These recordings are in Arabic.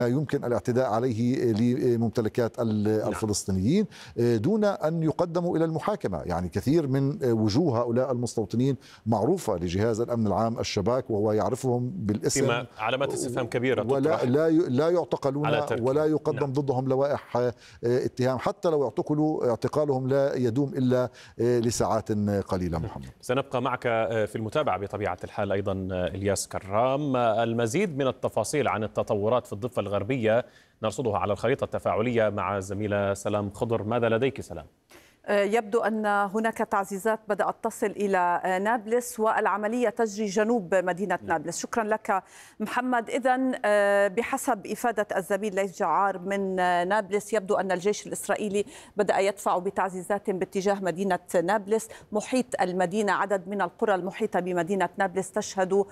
يمكن الاعتداء عليه لممتلكات الفلسطينيين دون أن يقدموا إلى المحاكمة. يعني كثير من وجوه هؤلاء المستوطنين معروفة لجهاز الأمن العام الشباك، وهو يعرفهم بالاسم، فيما علامات استفهام كبيرة ولا لا يعتقلون ولا يقدم ضدهم لوائح اتهام. حتى لو اعتقلوا اعتقالهم لا يدوم إلا لساعات قليلة. محمد، سنبقى معك في المتابعة بطبيعة الحال أيضا إلياس كرام. المزيد من التفاصيل عن التطورات في الضفة الغربية نرصدها على الخريطة التفاعلية مع الزميلة سلام خضر. ماذا لديك سلام؟ يبدو أن هناك تعزيزات بدأت تصل إلى نابلس والعملية تجري جنوب مدينة نابلس. شكرا لك محمد. إذن بحسب إفادة الزميل ليث جعار من نابلس يبدو أن الجيش الإسرائيلي بدأ يدفع بتعزيزات باتجاه مدينة نابلس. محيط المدينة، عدد من القرى المحيطة بمدينة نابلس تشهد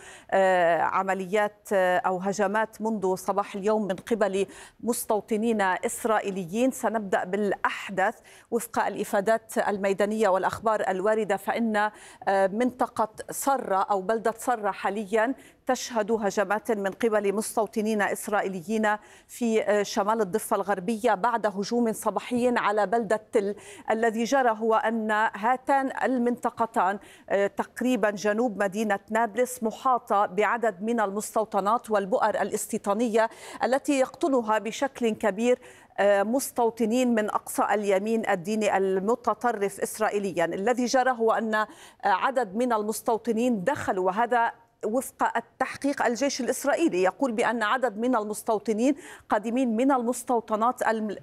عمليات أو هجمات منذ صباح اليوم من قبل مستوطنين إسرائيليين. سنبدأ بالأحدث وفق الإفادات الميدانية والأخبار الواردة، فإن منطقة صرة أو بلدة صرة حاليا تشهد هجمات من قبل مستوطنين إسرائيليين في شمال الضفة الغربية بعد هجوم صباحي على بلدة تل. الذي جرى هو أن هاتان المنطقتان تقريبا جنوب مدينة نابلس محاطة بعدد من المستوطنات والبؤر الاستيطانية التي يقطنها بشكل كبير مستوطنين من أقصى اليمين الديني المتطرف إسرائيليا. الذي جرى هو أن عدد من المستوطنين دخلوا، وهذا وفق التحقيق الجيش الإسرائيلي يقول بأن عدد من المستوطنين قادمين من المستوطنات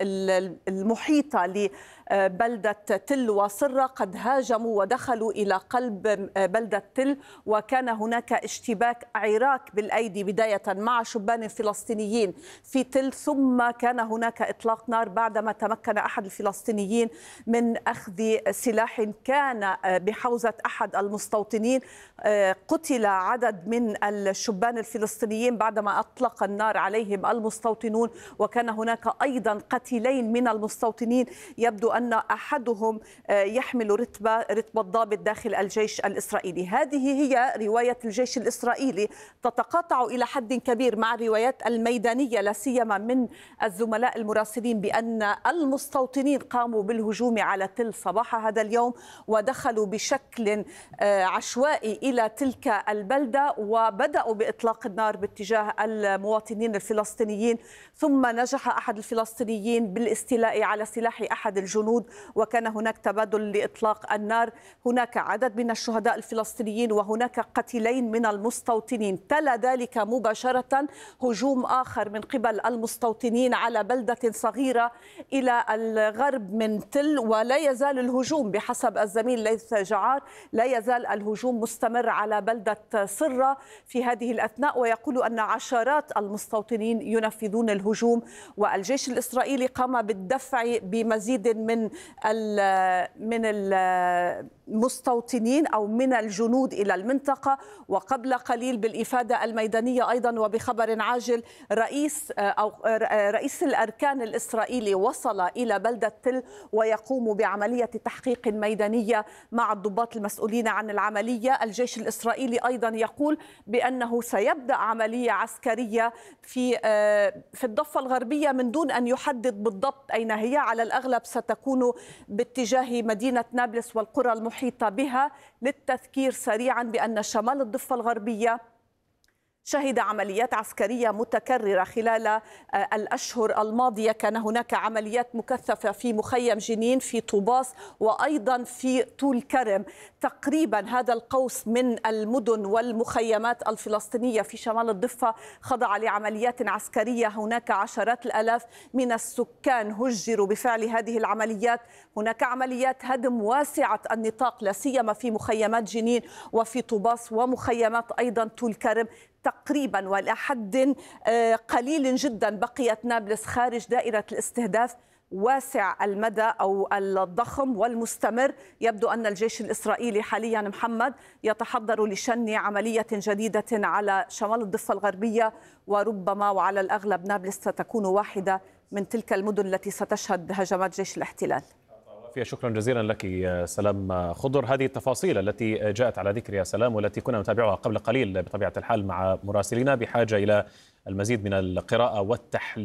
المحيطة لبلدة تل وصرة قد هاجموا ودخلوا إلى قلب بلدة تل، وكان هناك اشتباك عراك بالأيدي بداية مع شبان فلسطينيين في تل، ثم كان هناك إطلاق نار بعدما تمكن أحد الفلسطينيين من أخذ سلاح كان بحوزة أحد المستوطنين. قتل عدد من الشبان الفلسطينيين بعدما أطلق النار عليهم المستوطنون، وكان هناك أيضا قتيلين من المستوطنين يبدو أن أحدهم يحمل رتبة ضابط داخل الجيش الإسرائيلي. هذه هي رواية الجيش الإسرائيلي، تتقاطع إلى حد كبير مع الروايات الميدانية لا سيما من الزملاء المراسلين بأن المستوطنين قاموا بالهجوم على تل صباح هذا اليوم ودخلوا بشكل عشوائي إلى تلك البلدة وبدأوا بإطلاق النار باتجاه المواطنين الفلسطينيين، ثم نجح أحد الفلسطينيين بالاستيلاء على سلاح أحد الجنود وكان هناك تبادل لإطلاق النار. هناك عدد من الشهداء الفلسطينيين وهناك قتيلين من المستوطنين. تلا ذلك مباشرة هجوم آخر من قبل المستوطنين على بلدة صغيرة إلى الغرب من تل، ولا يزال الهجوم بحسب الزميل ليث جعار، لا يزال الهجوم مستمر على بلدة صرة في هذه الأثناء، ويقول أن عشرات المستوطنين ينفذون الهجوم. والجيش الإسرائيلي قام بالدفع بمزيد من المستوطنين أو من الجنود إلى المنطقة. وقبل قليل بالإفادة الميدانية أيضا وبخبر عاجل رئيس الأركان الإسرائيلي وصل إلى بلدة تل ويقوم بعملية تحقيق ميدانية مع الضباط المسؤولين عن العملية. الجيش الإسرائيلي أيضا يقول بأنه سيبدأ عملية عسكرية في الضفة الغربية من دون أن يحدد بالضبط أين هي. على الأغلب ستكون باتجاه مدينة نابلس والقرى المحيطة بها. للتذكير سريعا بأن شمال الضفة الغربية شهد عمليات عسكرية متكررة خلال الأشهر الماضية. كان هناك عمليات مكثفة في مخيم جنين، في طوباس، وأيضا في طول كرم. تقريبا هذا القوس من المدن والمخيمات الفلسطينية في شمال الضفة خضع لعمليات عسكرية. هناك عشرات الآلاف من السكان هجروا بفعل هذه العمليات. هناك عمليات هدم واسعة النطاق لا سيما في مخيمات جنين وفي طوباس ومخيمات أيضا طول كرم. تقريبا وإلى حد قليل جدا بقيت نابلس خارج دائرة الاستهداف. واسع المدى أو الضخم والمستمر. يبدو أن الجيش الإسرائيلي حاليا محمد يتحضر لشن عملية جديدة على شمال الضفة الغربية، وربما وعلى الأغلب نابلس ستكون واحدة من تلك المدن التي ستشهد هجمات جيش الاحتلال. العافية. شكرا جزيلا لك يا سلام خضر. هذه التفاصيل التي جاءت على ذكر يا سلام والتي كنا نتابعها قبل قليل بطبيعة الحال مع مراسلين، بحاجة إلى المزيد من القراءة والتحليل.